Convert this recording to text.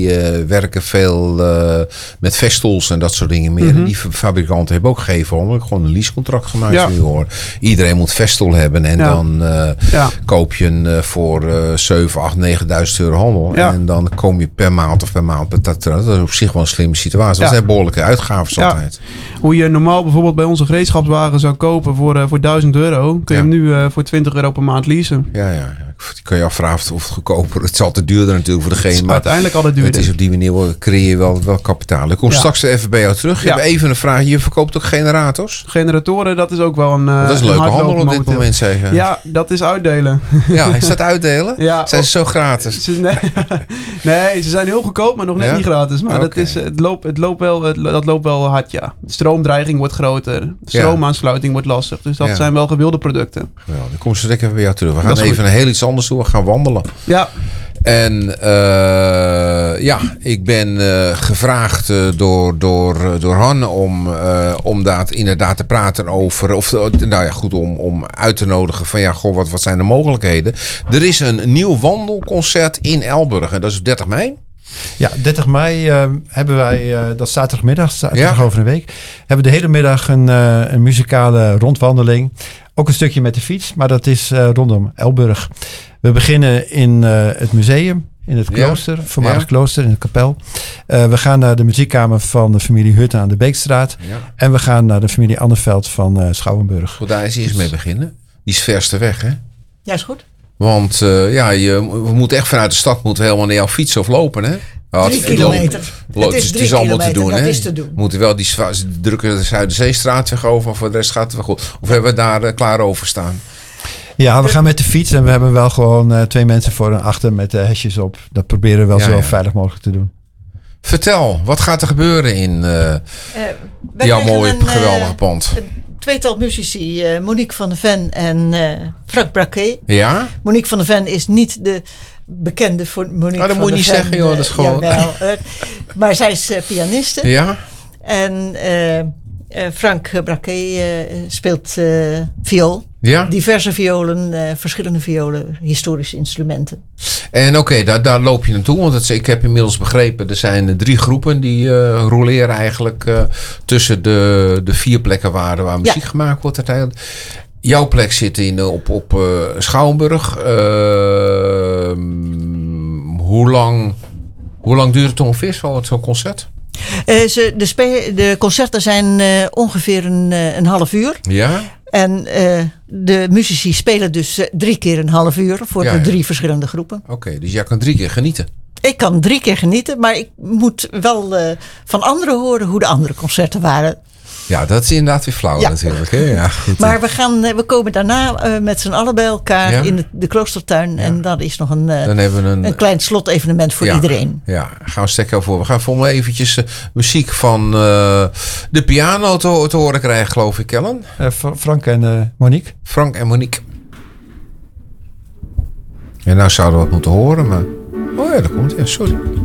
werken veel met vestels en dat soort dingen meer. En die fabrikanten hebben ook gewoon een leasecontract gemaakt. Ja. Nu hoor. Iedereen moet vestel hebben. En dan koop je een voor 7, 8, 9.000 euro handel. Ja. En dan kom je per maand. Dat is op zich wel een slimme situatie. Dat zijn behoorlijke uitgaven altijd. Hoe je normaal bijvoorbeeld bij onze gereedschapswagen zou kopen voor €1.000, kun je hem nu voor €20 per maand leasen. Ja. Je kan je afvragen of het goedkoper. Het is altijd duurder natuurlijk voor degene. Maar uiteindelijk altijd duurder. Het is op die manier creëer je wel kapitaal. Ik kom straks even bij jou terug. Je hebt even een vraag. Je verkoopt ook generators? Generatoren, dat is ook wel een dat is een leuke handel op dit moment zeggen. Ja, dat is uitdelen. Ja, is dat uitdelen? Ja. Zijn ze zo gratis? Nee, ze zijn heel goedkoop, maar nog net niet gratis. Maar het loopt wel hard, ja. De stroomdreiging wordt groter. De stroomaansluiting wordt lastig. Dus dat zijn wel gewilde producten. Wel, dan kom ze even bij jou terug. We gaan even naar heel iets anders toe. We gaan wandelen. Ja. En ik ben gevraagd door Han om daar inderdaad te praten over. Om uit te nodigen van wat zijn de mogelijkheden. Er is een nieuw wandelconcert in Elburg. En dat is 30 mei. Ja, 30 mei hebben wij, dat is zaterdagmiddag, over een week, hebben we de hele middag een muzikale rondwandeling. Ook een stukje met de fiets, maar dat is rondom Elburg. We beginnen in het museum, in het klooster, voormalig klooster, in de kapel. We gaan naar de muziekkamer van de familie Hutten aan de Beekstraat. Ja. En we gaan naar de familie Anneveld van Schouwenburg. Goed, daar is eerst mee beginnen. Die is verste weg, hè? Ja, is goed. Want we moeten echt vanuit de stad helemaal naar jou fietsen of lopen, hè? 3 kilometer. Het is allemaal te doen, hè? We moeten wel die drukke Zuiderzeestraat weg over. Voor de rest gaat het wel goed. Of hebben we daar klaar over staan? Ja, we gaan met de fiets en we hebben wel gewoon 2 mensen voor en achter met hesjes op. Dat proberen we wel zo veilig mogelijk te doen. Vertel, wat gaat er gebeuren in jouw mooie, geweldige pand? Een tweetal muzici, Monique van der Ven en Frank Braquet. Ja? Monique van der Ven is niet de bekende voor Monique van der Ven. Dat moet je niet zeggen, joh. Dat is gewoon... maar zij is pianiste. Ja? En Frank Braquet speelt viool. Ja? Diverse violen, verschillende violen, historische instrumenten. En daar loop je naartoe. Want ik heb inmiddels begrepen, er zijn 3 groepen die roleren eigenlijk tussen de 4 plekken waar muziek gemaakt wordt. Jouw plek zit op Schouwenburg. Hoe lang duurt het ongeveer zo'n concert? De concerten zijn ongeveer een half uur. Ja? En de muzici spelen dus 3 keer een half uur voor de 3 verschillende groepen. Oké, dus jij kan 3 keer genieten. Ik kan 3 keer genieten, maar ik moet wel van anderen horen hoe de andere concerten waren. Ja, dat is inderdaad weer flauw natuurlijk. Hè? Ja, goed, maar we komen daarna met z'n allen bij elkaar in de kloostertuin. Ja. En dat is nog een klein slotevenement voor iedereen. Ja, gaan we stekken voor. We gaan volgens mij eventjes muziek van de piano te horen krijgen, geloof ik, Ellen. Frank en Monique. Frank en Monique. En nou zouden we wat moeten horen, maar... Oh ja, daar komt het. Ja, sorry.